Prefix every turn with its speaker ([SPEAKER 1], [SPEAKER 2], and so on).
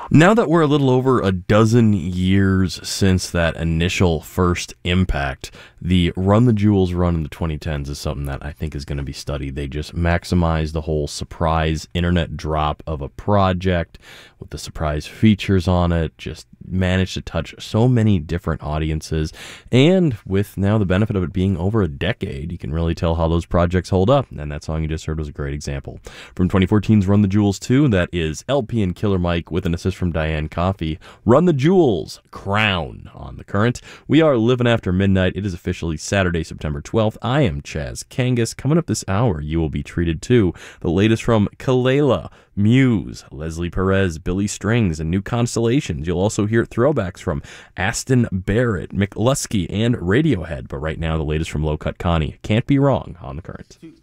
[SPEAKER 1] Now that we're a little over a dozen years since that initial first impact, the Run the Jewels run in the 2010s is something that I think is going to be studied. They just maximize the whole surprise internet drop of a project with the surprise features on it, just managed to touch so many different audiences, and with now the benefit of it being over a decade, you can really tell how those projects hold up, and that song you just heard was a great example. From 2014's Run the Jewels 2, that is LP and Killer Mike with an assist from Diane Coffey. Run the Jewels, Crown on The Current. We are living after midnight. It is officially Saturday, September 12th. I am Chaz Kangas. Coming up this hour, you will be treated to the latest from Kelela, Muse, Leslie Perez, Billy Strings, and New Constellations. You'll also hear throwbacks from Aston Barrett, McLusky, and Radiohead. But right now, the latest from Low Cut Connie. Can't be wrong on The Current.